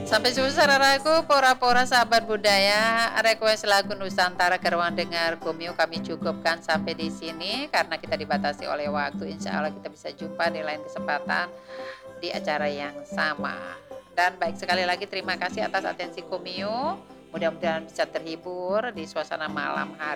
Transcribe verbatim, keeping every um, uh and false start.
Sampai susararaku pora-pora sahabat budaya, request lagu Nusantara ke ruang dengar Kumyu kami cukupkan sampai di sini karena kita dibatasi oleh waktu. Insya Allah kita bisa jumpa di lain kesempatan di acara yang sama. Dan baik sekali lagi terima kasih atas atensi Kumyu. Mudah-mudahan bisa terhibur di suasana malam hari